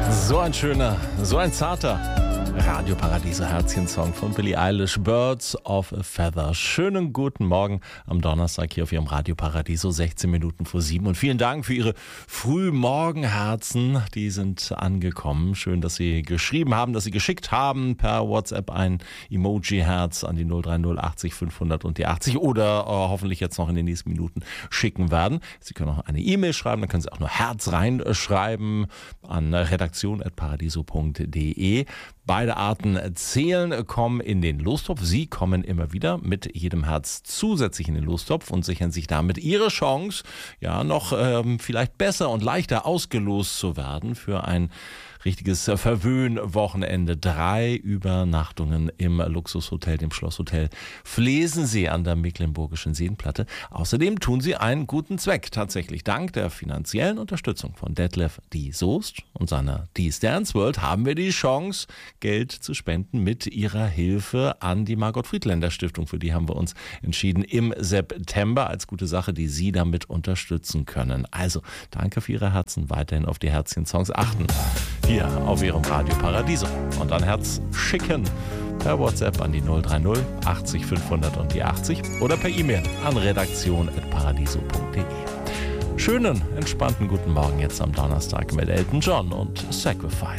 So ein schöner, so ein zarter Radio Paradiso Herzchen-Song von Billie Eilish, Birds of a Feather. Schönen guten Morgen am Donnerstag hier auf Ihrem Radio Paradiso, 16 Minuten vor 7. Und vielen Dank für Ihre Frühmorgenherzen, die sind angekommen. Schön, dass Sie geschrieben haben, dass Sie geschickt haben per WhatsApp ein Emoji-Herz an die 030 80 500 und die 80 oder hoffentlich jetzt noch in den nächsten Minuten schicken werden. Sie können auch eine E-Mail schreiben, dann können Sie auch nur Herz reinschreiben an redaktion@paradiso.de. Beide Arten zählen, kommen in den Lostopf. Sie kommen immer wieder mit jedem Herz zusätzlich in den Lostopf und sichern sich damit Ihre Chance, ja, noch vielleicht besser und leichter ausgelost zu werden für ein richtiges Verwöhn-Wochenende. 3 Übernachtungen im Luxushotel, dem Schlosshotel Flesensee an der Mecklenburgischen Seenplatte. Außerdem tun Sie einen guten Zweck. Tatsächlich dank der finanziellen Unterstützung von Detlef D. Soest und seiner D. Dance World haben wir die Chance, Geld zu spenden mit Ihrer Hilfe an die Margot Friedländer Stiftung. Für die haben wir uns entschieden im September als gute Sache, die Sie damit unterstützen können. Also danke für Ihre Herzen. Weiterhin auf die Herzchen-Songs achten. Hier auf Ihrem Radio Paradiso. Und ein Herz schicken per WhatsApp an die 030 80 500 und die 80 oder per E-Mail an redaktion@paradiso.de. Schönen, entspannten guten Morgen jetzt am Donnerstag mit Elton John und Sacrifice.